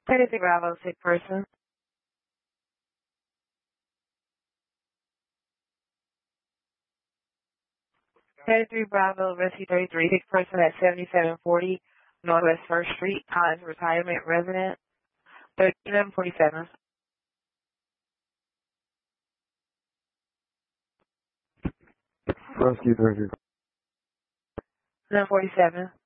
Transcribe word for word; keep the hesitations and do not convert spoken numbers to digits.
thirty-three Bravo, sick person. thirty-three Bravo, rescue thirty-three, sick person at seventy-seven forty Northwest First Street, Collins Retirement Resident, thirty-seven forty-seven. Rescue thirty-three. eleven forty-seven.